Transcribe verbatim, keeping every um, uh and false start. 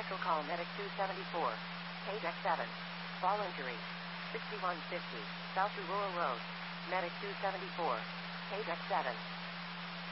Special call Medic two seventy-four. Page X seven. Fall injury. sixty-one fifty. South Aurora Road. Medic two seventy-four. Page X seven.